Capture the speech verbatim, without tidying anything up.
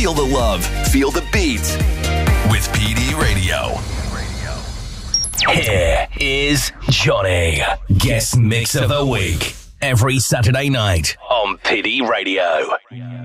Feel the love, feel the beat with P D Radio. Here is Johnny, guest mix of the week, every Saturday night on P D Radio.